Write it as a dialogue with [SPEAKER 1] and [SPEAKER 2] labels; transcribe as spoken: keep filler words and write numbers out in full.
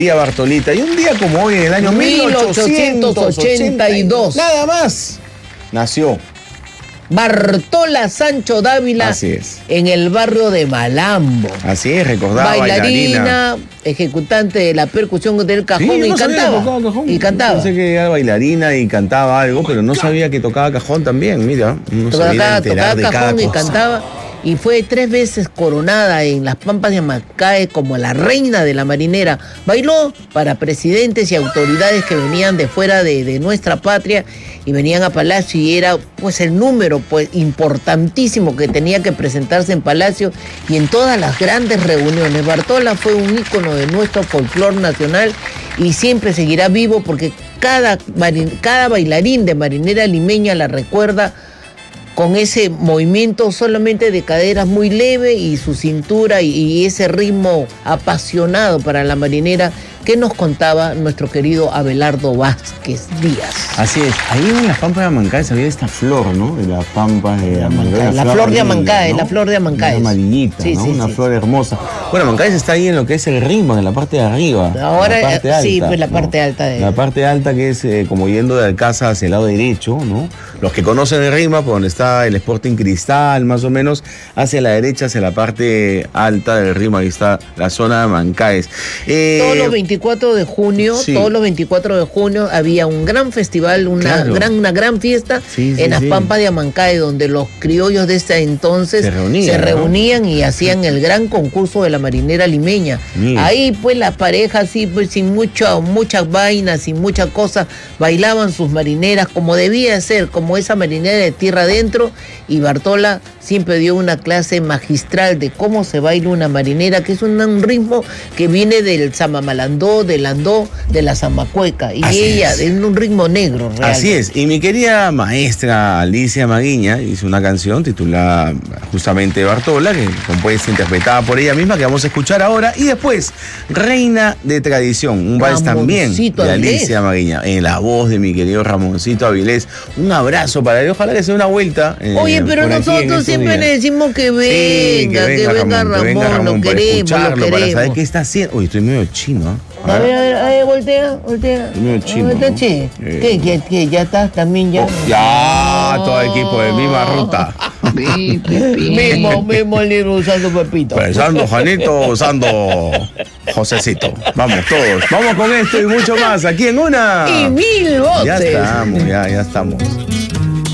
[SPEAKER 1] Bartolita. Y un día como hoy, en el año mil ochocientos ochenta y dos, nada más, nació
[SPEAKER 2] Bartola Sancho Dávila.
[SPEAKER 1] Así es.
[SPEAKER 2] En el barrio de Malambo.
[SPEAKER 1] Así es, recordaba
[SPEAKER 2] bailarina,
[SPEAKER 1] bailarina,
[SPEAKER 2] ejecutante de la percusión del cajón,
[SPEAKER 1] sí,
[SPEAKER 2] y,
[SPEAKER 1] no
[SPEAKER 2] cantaba,
[SPEAKER 1] cajón.
[SPEAKER 2] y cantaba.
[SPEAKER 1] Pensé que era bailarina y cantaba algo, pero no sabía que tocaba cajón también, mira. No
[SPEAKER 2] tocaba,
[SPEAKER 1] sabía
[SPEAKER 2] tocaba
[SPEAKER 1] de
[SPEAKER 2] cajón
[SPEAKER 1] cada
[SPEAKER 2] y
[SPEAKER 1] cosa.
[SPEAKER 2] cantaba. Y fue tres veces coronada en las Pampas de Amancay como la reina de la marinera. Bailó para presidentes y autoridades que venían de fuera de, de nuestra patria y venían a Palacio, y era pues el número pues importantísimo que tenía que presentarse en Palacio y en todas las grandes reuniones. Bartola fue un ícono de nuestro folclore nacional y siempre seguirá vivo porque cada, cada bailarín de marinera limeña la recuerda con ese movimiento solamente de caderas muy leve y su cintura y, y ese ritmo apasionado para la marinera que nos contaba nuestro querido Abelardo Vázquez Díaz.
[SPEAKER 1] Así es, ahí en las Pampas de Amancay se veía esta flor, ¿no? De las Pampas de Amancay.
[SPEAKER 2] La, la flor de Amancay, ¿no? La flor de Amancay.
[SPEAKER 1] Una amarillita,
[SPEAKER 2] sí,
[SPEAKER 1] ¿no?
[SPEAKER 2] Sí,
[SPEAKER 1] una
[SPEAKER 2] sí.
[SPEAKER 1] flor hermosa. Bueno, Amancay está ahí en lo que es el ritmo, en la parte de arriba.
[SPEAKER 2] Ahora,
[SPEAKER 1] la parte alta,
[SPEAKER 2] sí, pues la parte
[SPEAKER 1] ¿no?
[SPEAKER 2] alta de...
[SPEAKER 1] La parte alta que es eh, como yendo de Alcázar hacia el lado derecho, ¿no? Los que conocen el Rima, por donde está el Sporting Cristal, más o menos, hacia la derecha, hacia la parte alta del Rima, ahí está la zona de Amancay. Eh,
[SPEAKER 2] todos los veinticuatro de junio, sí. todos los veinticuatro de junio había un gran festival, una, claro. gran, una gran fiesta
[SPEAKER 1] sí, sí,
[SPEAKER 2] en las
[SPEAKER 1] sí.
[SPEAKER 2] Pampas de Amancay, donde los criollos de ese entonces
[SPEAKER 1] se reunían,
[SPEAKER 2] se reunían
[SPEAKER 1] ¿no?
[SPEAKER 2] y hacían el gran concurso de la marinera limeña. Mira. Ahí pues las parejas, sí, pues sin mucho, muchas vainas, sin muchas cosas, bailaban sus marineras como debía ser, como esa marinera de tierra adentro, y Bartola siempre dio una clase magistral de cómo se baila una marinera, que es un, un ritmo que viene del Samamalandó, del Andó, de la Zamacueca, y Así ella, es. en un ritmo negro. Realmente.
[SPEAKER 1] Así es, y mi querida maestra Alicia Maguiña hizo una canción titulada justamente Bartola, que compuesta e interpretada por ella misma, que vamos a escuchar ahora, y después Reina de Tradición, un vals también de Alicia Maguiña, en la voz de mi querido Ramoncito Avilés. Un abrazo para él, ojalá que se dé una vuelta. Eh,
[SPEAKER 2] Oye, pero nosotros siempre le decimos que venga, sí, que, venga, que venga Ramón, Ramón, que venga Ramón lo queremos, lo queremos.
[SPEAKER 1] Para saber qué está haciendo. Uy, estoy medio chino, ¿eh?
[SPEAKER 2] A ver, a ver, a ver, voltea, voltea.
[SPEAKER 1] Estoy medio chino,
[SPEAKER 2] ¿no?
[SPEAKER 1] ¿no?
[SPEAKER 2] ¿Qué? Eh. ¿Qué, qué? ¿Ya estás también ya?
[SPEAKER 1] Oh, ya, oh. Todo el equipo de misma ruta.
[SPEAKER 2] mismo, mismo libro usando Pepito.
[SPEAKER 1] Pensando Janito, usando Josecito. Vamos todos, vamos con esto y mucho más, aquí en Una.
[SPEAKER 2] Y mil voces.
[SPEAKER 1] Ya estamos, ya, ya estamos.